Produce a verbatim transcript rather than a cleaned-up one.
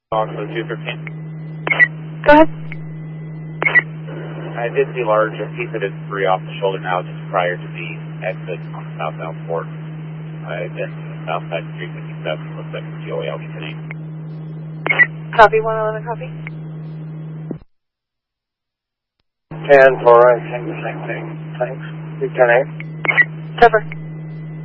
Also two fifteen. Go ahead. I did see large, a piece of it is three off the shoulder now, just prior to the exit on the southbound port. I've been southside three fifty-seven, looks like G O A L today. Copy, one eleven, copy. ten, four, I think the same thing. Thanks. ten eight. Cover.